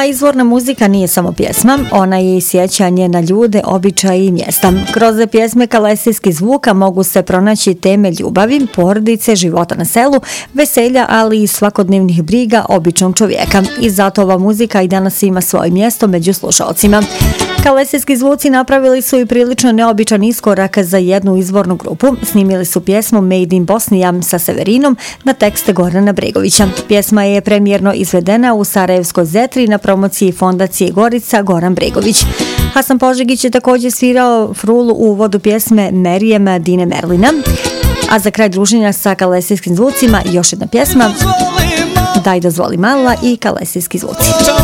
izvorna muzika nije samo pjesma, ona je i sjećanje na ljude, običaje i mjesta. Kroz pjesme kalesijskih zvuka mogu se pronaći teme ljubavi, porodice, života na selu, veselja, ali i svakodnevnih briga običnog čovjeka. I zato ova muzika i danas ima svoje mjesto među slušalcima. Kalesijski zvuci napravili su i prilično neobičan iskorak za jednu izvornu grupu. Snimili su pjesmu Made in Bosnia sa Severinom na tekste Gorana Bregovića. Pjesma je premijerno izvedena u Sarajevskoj Zetri na promociji fondacije Gorica Goran Bregović. Hasan Požegić je također svirao frulu u uvodu pjesme Merijem Dine Merlina. A za kraj druženja sa kalesijskim zvucima još jedna pjesma Daj dozvoli mala i kalesijski zvuci.